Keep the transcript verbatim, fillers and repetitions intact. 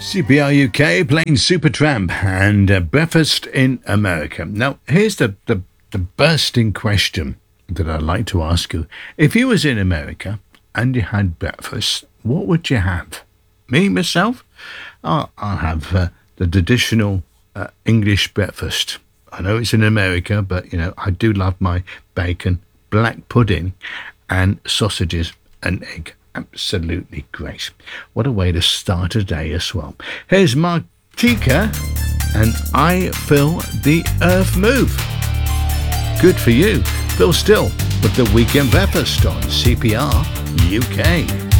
C P R U K playing Supertramp and uh, Breakfast in America. Now, here's the, the, the bursting question that I'd like to ask you. If you was in America and you had breakfast, what would you have? Me, myself, I'll, I'll have uh, the traditional uh, English breakfast. I know it's in America, but, you know, I do love my bacon, black pudding and sausages and egg. Absolutely great. What a way to start a day as well. Here's Martika and I Feel the Earth Move. Good for you. Phil Still with the Weekend Breakfast on C P R U K.